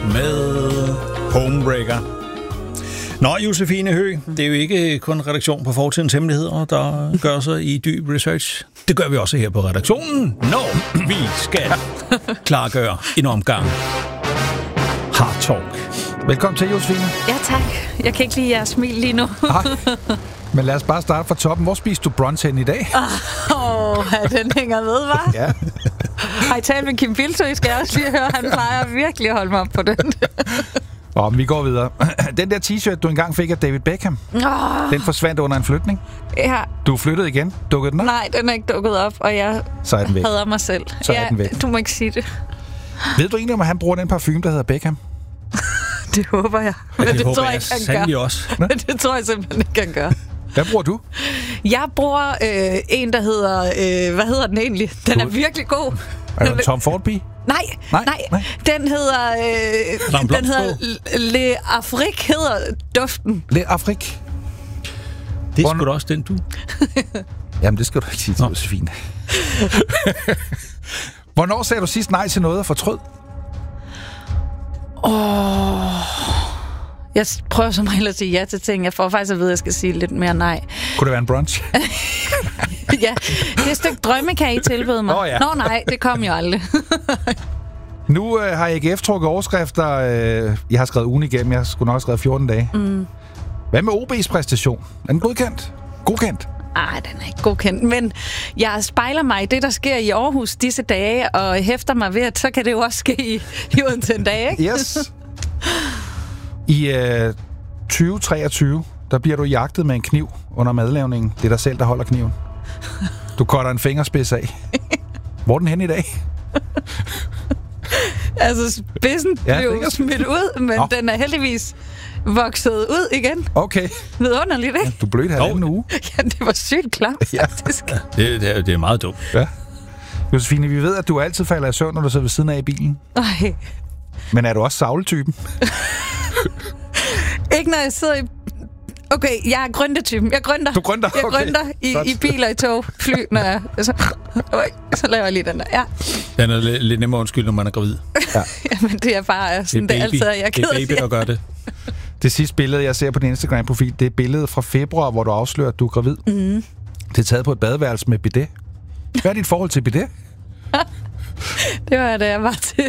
med Homebreaker. Nå, Josefine Høgh, det er jo ikke kun redaktion på Fortidens Hemmeligheder, der gør sig i dyb research. Det gør vi også her på redaktionen, når vi skal klargøre en omgang Hard Talk. Velkommen til, Josefine. Ja, tak. Jeg kan ikke lide jeres smil lige nu. Men lad os bare starte fra toppen. Hvor spiste du brunch hen i dag? Den hænger ved, hva'? Ja. Har I talt med Kim Bildsøe? Skal jeg også lige høre, han plejer virkelig at holde mig op på den. Men vi går videre. Den der t-shirt, du engang fik af David Beckham, den forsvandt under en flytning. Ja. Du flyttede igen. Dukkede den op? Nej, den er ikke dukket op, og jeg hader mig selv. Så er den væk. Du må ikke sige det. Ved du egentlig, om han bruger den parfume, der hedder Beckham? Det håber jeg. Men det håber tror jeg ikke, han sandelig gør. også. Men det tror jeg simpelthen ikke, han gør. Hvad bruger du? Jeg bruger en, der hedder... hvad hedder den egentlig? Den er virkelig god. Er det Tom Fordby? Nej. Den hedder... den hedder Le Afrique, hedder duften. Le Afrique. Det er sgu da også den, du. Jamen, det skal du ikke sige til Josefine. Hvornår sagde du sidst nej til noget og fortrød? Jeg prøver som regel at sige ja til ting. Jeg får faktisk at vide, at jeg skal sige lidt mere nej. Kunne det være en brunch? Ja, det er et stykke drømmekage, I tilbød mig. Ja. Nå nej, det kom jo aldrig. Nu har AGF trukket overskrifter. Jeg har skrevet ugen igennem. Jeg skulle nok have skrevet 14 dage. Hvad med OB's præstation? Er den godkendt? Godkendt? Den er ikke godkendt, men jeg spejler mig i det, der sker i Aarhus disse dage, og hæfter mig ved, at så kan det jo også ske i Odense en dag, ikke? Yes. I 2023, der bliver du jagtet med en kniv under madlavningen. Det er dig selv, der holder kniven. Du cutter en fingerspids af. Hvor er den hen i dag? Altså, spidsen blev smidt ud, men den er heldigvis vokset ud igen. Okay. Vidunderligt, ikke? Du blødte halvanden uge. Ja, det var sygt klamt, faktisk. Det er meget dumt. Ja. Josefine, vi ved, at du altid falder i søvn, når du sidder ved siden af i bilen. Nej. Men er du også savletypen? Ikke når jeg sidder i... Okay, jeg er grøntetypen. Jeg grønter. Du grønter? Jeg grønter i biler, i tog, fly, når jeg... Så laver jeg lige den der. Ja. Den er lidt nemmere undskyld, når man er gravid. Ja. Jamen, det er bare sådan, det altid er. Jeg det er baby, der gør det. Det sidste billede, jeg ser på din Instagram-profil, det er billedet fra februar, hvor du afslører, at du er gravid. Mm. Det er taget på et badeværelse med bidet. Hvad er dit forhold til bidet? Det var da jeg var til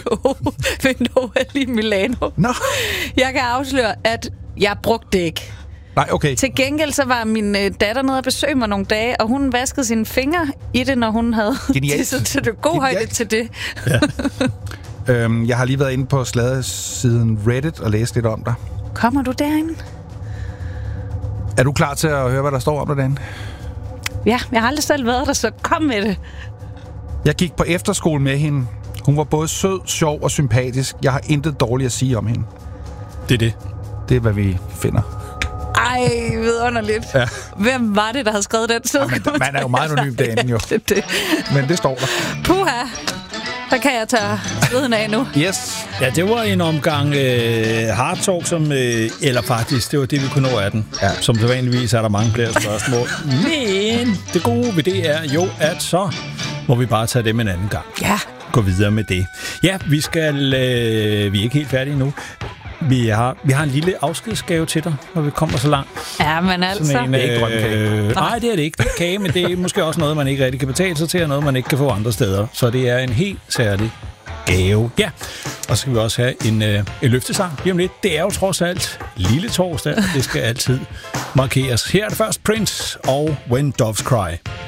OL i Milano. Nå. Jeg kan afsløre, at jeg brugte det ikke. Nej, okay. Til gengæld så var min datter nede og besøge mig nogle dage, og hun vaskede sine fingre i det, når hun havde tisset til det. God højde til det. Ja. Jeg har lige været inde på sladesiden Reddit og læst lidt om dig. Kommer du derinde? Er du klar til at høre, hvad der står om dig derinde? Ja, jeg har aldrig selv været der, så kom med det. Jeg gik på efterskole med hende. Hun var både sød, sjov og sympatisk. Jeg har intet dårligt at sige om hende. Det er det. Det er, hvad vi finder. Ej, vidunderligt. Ja. Hvem var det, der havde skrevet den? Man er jo meget anonym derinde, jo. det. Men det står der. Puha. Så kan jeg tage sveden af nu. Yes. Ja, det var en omgang Hard Talk, som... eller faktisk, det var det, vi kunne nå af den. Ja. Som så vanligvis er der mange flere spørgsmål. Men det gode ved det er jo, at så må vi bare tage dem en anden gang. Ja. Gå videre med det. Ja, vi skal... vi er ikke helt færdige nu. Vi har en lille afskedsgave til dig, når vi kommer så langt. Ja, men altså... Det er ikke grøn kage. Nej, det er det ikke. Det er kage, men det er måske også noget, man ikke rigtig kan betale sig til, og noget, man ikke kan få andre steder. Så det er en helt særlig gave. Ja, og så skal vi også have en løftesang lige om lidt. Det er jo trods alt lille torsdag. Det skal altid markeres. Her er det først Prince og When Doves Cry.